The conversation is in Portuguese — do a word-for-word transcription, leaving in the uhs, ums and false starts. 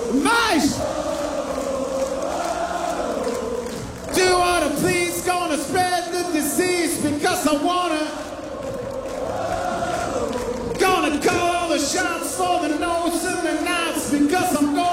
Mas do you wanna please gonna spread the disease because I wanna